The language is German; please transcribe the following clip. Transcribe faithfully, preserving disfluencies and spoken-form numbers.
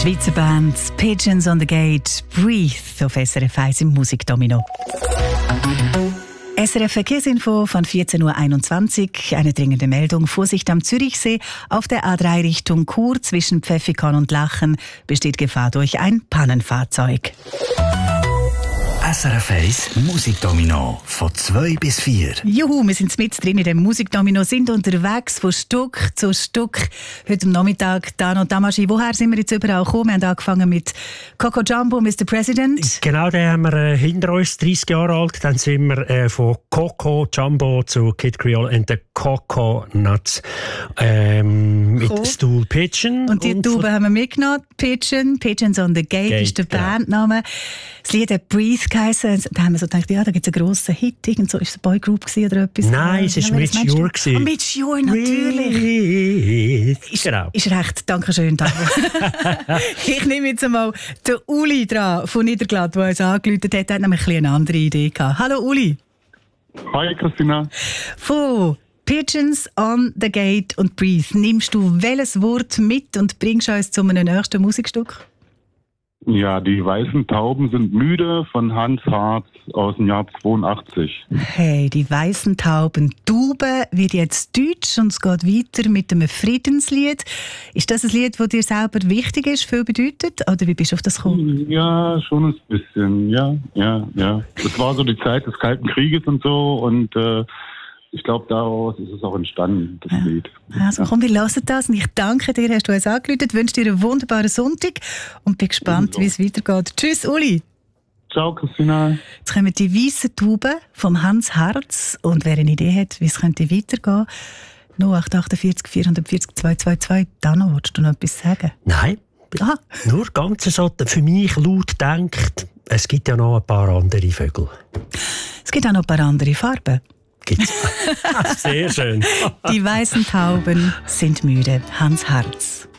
Schweizer Band Pigeons on the Gate, Breathe auf S R F eins im Musikdomino. S R F Verkehrsinfo von vierzehn Uhr einundzwanzig. Eine dringende Meldung. Vorsicht am Zürichsee. Auf der A drei Richtung Chur zwischen Pfäffikon und Lachen besteht Gefahr durch ein Pannenfahrzeug. S R F eins Musikdomino von zwei bis vier. Juhu, wir sind mit drin in dem Musikdomino, sind unterwegs von Stück zu Stück. Heute am Nachmittag, Dano Damashi, woher sind wir jetzt überall gekommen? Wir haben angefangen mit Coco Jumbo, Mister President. Genau, den haben wir äh, hinter uns, dreißig Jahre alt. Dann sind wir äh, von Coco Jumbo zu Kid Creole and the Coconuts ähm, mit cool. Stool Pigeon. Und die und Tube haben wir mitgenommen. Pigeon, Pigeons on the Gate, Gate ist der Bandname. Das Lied hat Breathe geheißen. Da haben wir so gedacht, ja, da gibt es einen grossen Hit. Irgend so, ist es eine Boygroup oder etwas? Nein, es war Mitch Ure. Oh, Mitch Ure, natürlich. Ist, genau. Ist recht, danke schön. Ich nehme jetzt einmal den Uli dran von Niederglatt, der uns angerufen hat. Er hat nämlich eine andere Idee gehabt. Hallo Uli. Hi Christina. Von Pigeons on the Gate und Breathe. Nimmst du welches Wort mit und bringst uns zu einem nächsten Musikstück? Ja, die weißen Tauben sind müde von Hans Harz aus dem Jahr zweiundachtzig. Hey, die weißen Tauben. Tauben wird jetzt deutsch und es geht weiter mit einem Friedenslied. Ist das ein Lied, das dir selber wichtig ist, viel bedeutet? Oder wie bist du auf das gekommen? Ja, schon ein bisschen. Ja, ja, ja. Das war so die Zeit des Kalten Krieges und so und äh, ich glaube, daraus ist es auch entstanden, das ja. Lied. Also komm, wir hören das. Und ich danke dir, hast du uns angerufen. Ich wünsche dir einen wunderbaren Sonntag und bin gespannt, ja, wie es weitergeht. Tschüss, Uli. Ciao, Christina. Jetzt kommen die weißen Tauben vom Hans Harz. Und wer eine Idee hat, wie es könnte weitergehen, null acht acht vier vier vier vier zwei zwei zwei. Dano, willst du noch etwas sagen? Nein. Ah. Nur ganz so für mich laut denkt, es gibt ja noch ein paar andere Vögel. Es gibt auch noch ein paar andere Farben. Gibt's. Sehr schön. Die weißen Tauben sind müde. Hans Harz.